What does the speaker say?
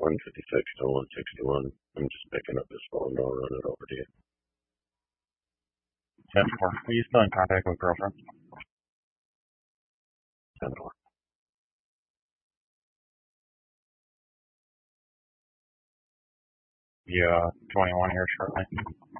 156 to 161. I'm just picking up this phone. I'll run it over to you. 10-4. Are you still in contact with girlfriend? 10-4. Yeah, 21 here shortly.